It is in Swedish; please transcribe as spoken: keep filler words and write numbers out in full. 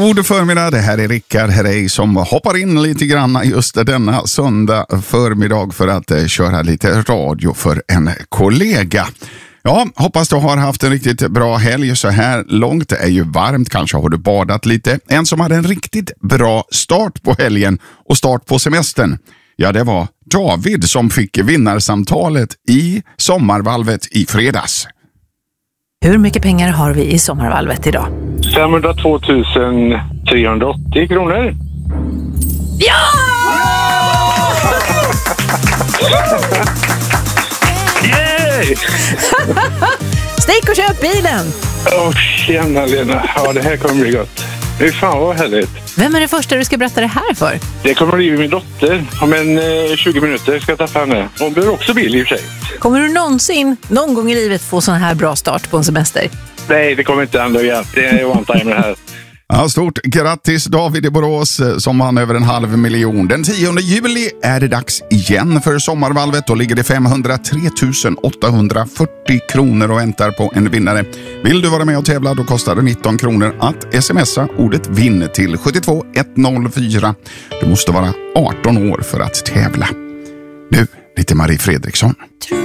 God förmiddag, det här är Rickard Herrey som hoppar in lite grann just denna söndag förmiddag för att eh, köra lite radio för en kollega. Ja, hoppas du har haft en riktigt bra helg så här långt. Det är ju varmt, kanske har du badat lite. En som hade en riktigt bra start på helgen och start på semestern. Ja, det var David som fick vinnarsamtalet i sommarvalvet i fredags. Hur mycket pengar har vi i sommarvalvet idag? femhundratvå tusen trehundraåttio kronor. Ja! Yay! Stick och köp bilen! Åh, oh, tjena Lena. Ja, det här kommer bli gott. Det är fan vad härligt. Vem är det första du ska berätta det här för? Det kommer bli min dotter. Om en eh, tjugo minuter ska jag ta fram henne. Hon behöver också bil i och för sig. Kommer du någonsin, någon gång i livet, få sån här bra start på en semester? Nej, det kommer inte hända igen. Det är one time det här. Ja, stort grattis David i Borås som vann över en halv miljon. Den tionde juli är det dags igen för sommarvalvet. Då ligger det femhundratre tusen åttahundrafyrtio kronor och väntar på en vinnare. Vill du vara med och tävla, då kostar det nitton kronor att smsa ordet vinn till sju två ett noll fyra. Du måste vara arton år för att tävla. Nu, lite Marie Fredriksson.